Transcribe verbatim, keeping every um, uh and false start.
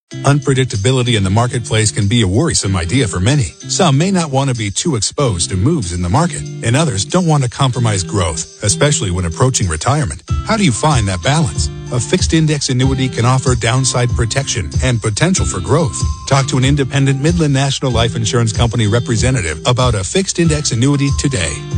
Unpredictability in the marketplace can be a worrisome idea for many. Some may not want to be too exposed to moves in the market, and others don't want to compromise growth, especially when approaching retirement. How do you find that balance? A fixed index annuity can offer downside protection and potential for growth. Talk to an independent Midland National Life Insurance Company representative about a fixed index annuity today.